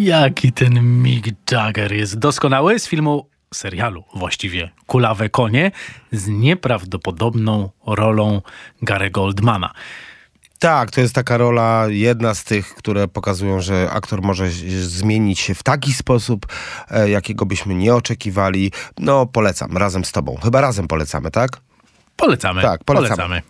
Jaki ten Mick Jagger jest doskonały z serialu właściwie, Kulawe konie z nieprawdopodobną rolą Gary'ego Oldmana. Tak, to jest taka rola, jedna z tych, które pokazują, że aktor może zmienić się w taki sposób, jakiego byśmy nie oczekiwali. No, polecam, razem z tobą. Chyba razem polecamy, tak? Polecamy. Tak, polecamy.